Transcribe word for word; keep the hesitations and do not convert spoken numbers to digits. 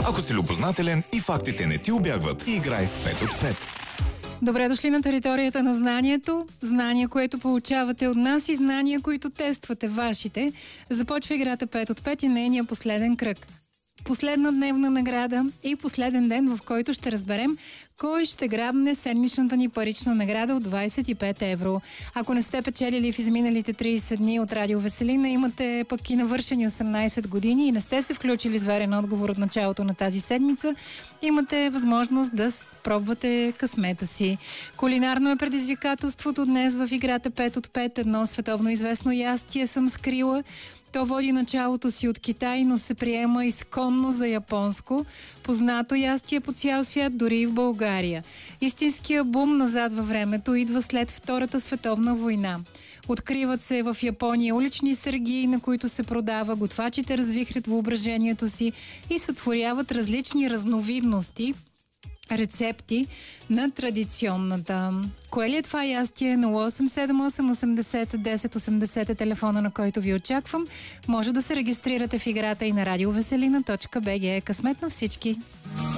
Ако си любознателен и фактите не ти убягват, играй в пет от пет. Добре дошли на територията на знанието. Знания, което получавате от нас и знания, които тествате вашите. Започва играта пет от пет и нейния последен кръг. Последна дневна награда и последен ден, в който ще разберем кой ще грабне седмичната ни парична награда от двадесет и пет евро. Ако не сте печелили в изминалите тридесет дни от Радио Веселина, имате пък и навършени осемнадесет години и не сте се включили с верен отговор от началото на тази седмица, имате възможност да пробвате късмета си. Кулинарно е предизвикателството днес в играта пет от пет. Едно световно известно ястие съм скрила. То води началото си от Китай, но се приема изконно за японско. Познато ястие по цял свят, дори и в България. Истинския бум назад във времето идва след Втората световна война. Откриват се в Япония улични сергии, на които се продава, готвачите развихрят въображението си и сътворяват различни разновидности, рецепти на традиционната. Кое ли е това ястие? нула осем седем осем осемдесет десет осемдесет е телефона, на който ви очаквам. Може да се регистрирате в играта и на радиовеселина точка би джи. Късмет на всички!